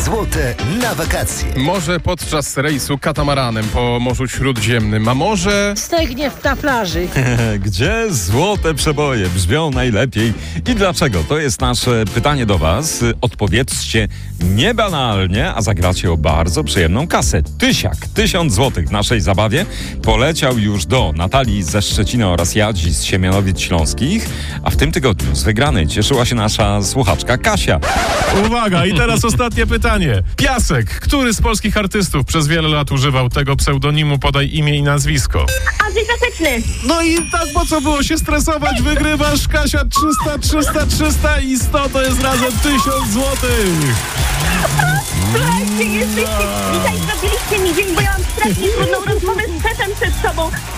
złote na wakacje. Może podczas rejsu katamaranem po Morzu Śródziemnym, a może... Stegnie na plaży. Gdzie złote przeboje brzmią najlepiej i dlaczego? To jest nasze pytanie do was. Odpowiedzcie niebanalnie, a zagracie o bardzo przyjemną kasę. 1000 złotych w naszej zabawie poleciał już do Natalii ze Szczecina oraz Jadzi z Siemianowic Śląskich, a w tym tygodniu z wygranej cieszyła się nasza słuchaczka Kasia. Uwaga, i teraz ostatnie pytanie. Piasek, który z polskich artystów przez wiele lat używał tego pseudonimu? Podaj imię i nazwisko. Andrzej Klasyczny. No i tak po co było się stresować? Wygrywasz, Kasia, 300 i 100 to jest razem 1000 złotych. Słuchajcie, jesteście, dzisiaj zrobiliście mi dzień, bo ja mam strasznie trudną rozmowę z szefem przed sobą.